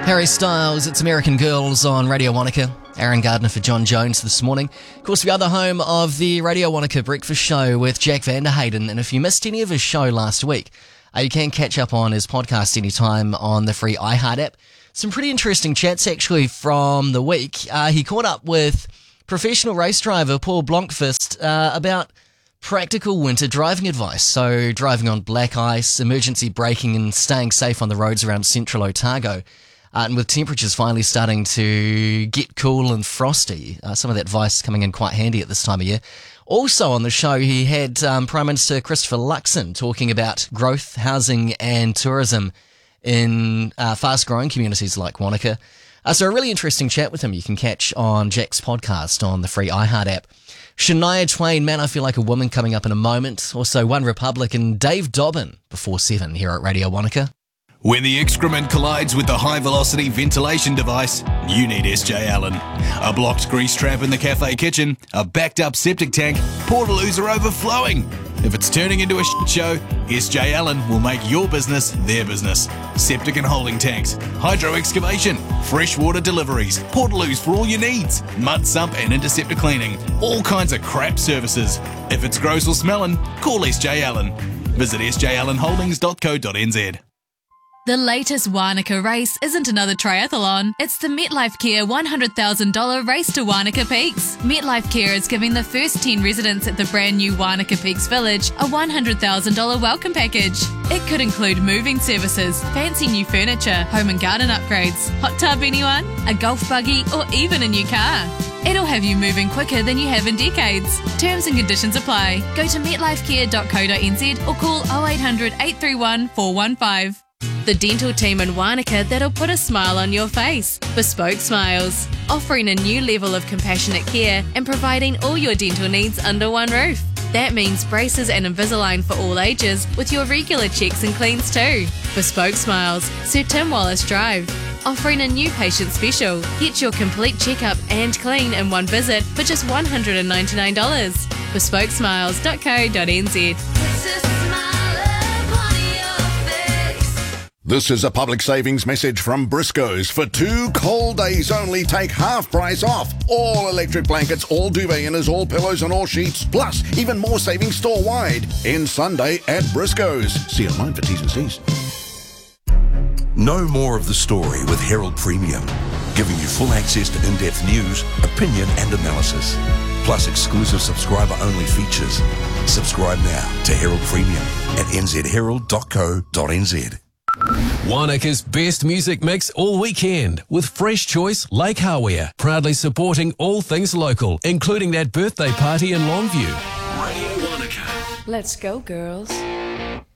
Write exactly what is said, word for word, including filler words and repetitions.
Harry Styles, it's American Girls on Radio Wanaka. Aaron Gardner for John Jones this morning. Of course, we are the home of the Radio Wanaka Breakfast Show with Jack Vanderhayden, and if you missed any of his show last week, uh, you can catch up on his podcast anytime on the free iHeart app. Some pretty interesting chats, actually, from the week. Uh, he caught up with professional race driver Paul Blomqvist uh, about practical winter driving advice. So driving on black ice, emergency braking and staying safe on the roads around central Otago. Uh, and with temperatures finally starting to get cool and frosty, uh, some of that advice coming in quite handy at this time of year. Also on the show, he had um, Prime Minister Christopher Luxon talking about growth, housing and tourism in uh, fast-growing communities like Wanaka. Uh, so a really interesting chat with him you can catch on Jack's podcast on the free iHeart app. Shania Twain, Man I Feel Like a Woman, coming up in a moment. Also One Republic and Dave Dobbin before seven here at Radio Wanaka. When the excrement collides with the high-velocity ventilation device, you need S J Allen. A blocked grease trap in the cafe kitchen, a backed-up septic tank, portaloos are overflowing. If it's turning into a shit show, S J Allen will make your business their business. Septic and holding tanks, hydro excavation, freshwater deliveries, portaloos for all your needs, mud sump and interceptor cleaning, all kinds of crap services. If it's gross or smelling, call S J Allen. Visit s j allen holdings dot co dot n z. The latest Wanaka race isn't another triathlon. It's the MetLife Care one hundred thousand dollars Race to Wanaka Peaks. MetLife Care is giving the first ten residents at the brand new Wanaka Peaks Village a one hundred thousand dollars welcome package. It could include moving services, fancy new furniture, home and garden upgrades, hot tub anyone, a golf buggy or even a new car. It'll have you moving quicker than you have in decades. Terms and conditions apply. Go to met life care dot co dot n z or call oh eight hundred, eight three one, four one five. The dental team in Wanaka that'll put a smile on your face. Bespoke Smiles, offering a new level of compassionate care and providing all your dental needs under one roof. That means braces and Invisalign for all ages with your regular checks and cleans too. Bespoke Smiles, Sir Tim Wallace Drive, offering a new patient special. Get your complete checkup and clean in one visit for just one hundred ninety-nine dollars. bespoke smiles dot co dot n z. This is a public savings message from Briscoe's. For two cold days only, take half price off all electric blankets, all duvet inners, all pillows and all sheets, plus even more savings store-wide. End Sunday at Briscoe's. See it online for T's and C's. Know more of the story with Herald Premium, giving you full access to in-depth news, opinion and analysis, plus exclusive subscriber-only features. Subscribe now to Herald Premium at n z herald dot co dot n z. Wanaka's best music mix all weekend with Fresh Choice Lake Hawea, proudly supporting all things local, including that birthday party in Longview. Let's go, girls.